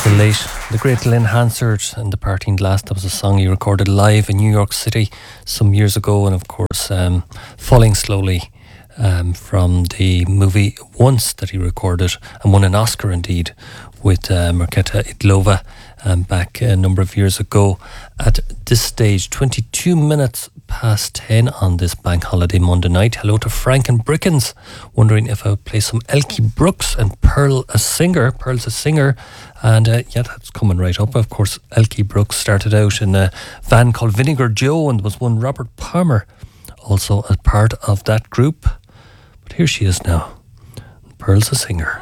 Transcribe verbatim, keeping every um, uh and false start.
The late, the great Glenn Hansard and Departing Glass. That was a song he recorded live in New York City some years ago, and of course, um, Falling Slowly um, from the movie Once that he recorded and won an Oscar indeed with uh, Marketa Idlova um, back a number of years ago. At this stage, twenty-two minutes past ten on this bank holiday Monday night. Hello to Frank and Brickens, wondering if I would play some Elkie Brooks and Pearl a Singer. Pearl's a singer, and uh, yeah, that's coming right up. Of course, Elkie Brooks started out in a van called Vinegar Joe, and was one Robert Palmer also a part of that group. But here she is now. Pearl's a singer.